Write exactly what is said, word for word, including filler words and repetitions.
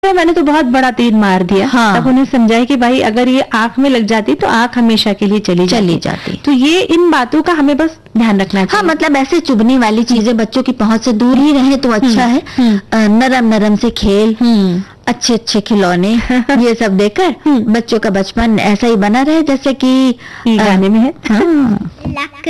मैंने तो बहुत बड़ा तीर मार दिया। हाँ। तब उन्हें समझाया कि भाई अगर ये आंख में लग जाती तो आंख हमेशा के लिए चली चली जाती। जाती। तो ये इन बातों का हमें बस ध्यान रखना हाँ, चाहिए। मतलब ऐसे चुभने वाली चीजें बच्चों की पहुंच से दूर ही रहे तो अच्छा है। हम्म। अ, नरम नरम से खेल, हम्म। अच्छे अच्छे खिलौने ये सब देकर बच्चों का बचपन ऐसा ही बना रहे जैसे कि ये अ, गाने में है। हाँ।